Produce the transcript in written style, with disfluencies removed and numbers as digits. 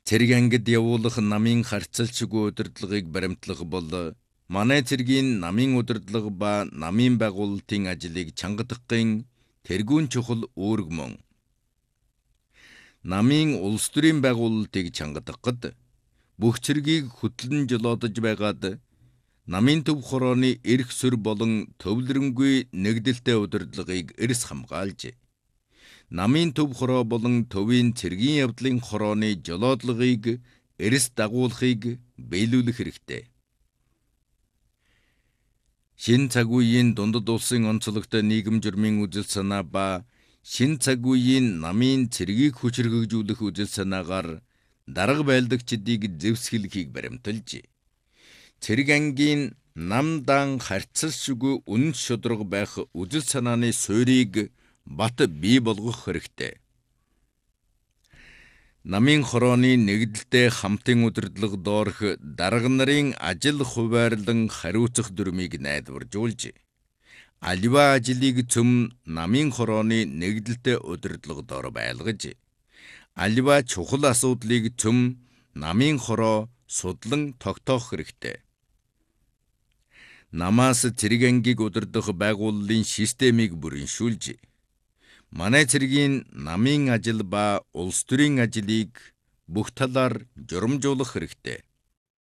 Цэрэг ангид явуулах намын харьцалчгүй удирдлагыг баримтлах бол манай цэргийн намын удирдлага ба намын байгуулалтын ажлыг чангадахын тэргүүн чухал үүрэг мөн. Намын улс төрийн байгуулалтыг чангадахад бүх цэргийг хөтлөн жолоодож байгаад намын төв хорооны эрх суурь болон төвлөрөнгүй нэгдэлтэй удирдлагыг эрс хамгаалж, намын төв хороо болон төвийн цэргийн явдлын хорооны жолоодлагыг эрс дагуулахыг биелүүлэх хэрэгтэй. Шин цаг үеийн дундад улсын онцлогтой нийгэм журмын үзэл санаа ба шин цаг үеийн намын цэргийг хүчрхэгжүүлэх үзэл санаагаар дарга байлдагчдыг зэвсгэлэхийг баримталж, цэрэг ангийн нам дан харьцалшгүй үнэн шударга байх үзэл санааны суурийг бат бий болгох хэрэгтэй. Намын хорооны нэгдэлтэй хамтын удирдлага доорх дарга нарын ажил хуваарлан хариуцах дүрмийг найдваржуулж, аливаа ажлыг цөм намын хорооны нэгдэлтэй удирдлага доор байлгаж, аливаа чухал асуудлыг цөм намын хороо судлан тогтоох хэрэгтэй. Намаас цэрэг ангийг удирдах байгууллын системийг бүрэншүүлж, манай цэргийн намын ажил ба улс төрийн ажлыг бүх талаар журамжуулах хэрэгтэй.